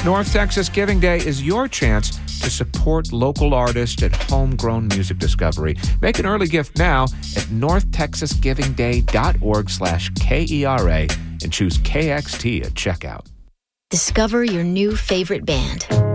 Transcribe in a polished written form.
North Texas Giving Day is your chance to support local artists and homegrown music discovery. Make an early gift now at northtexasgivingday.org/KERA and choose KXT at checkout. Discover your new favorite band.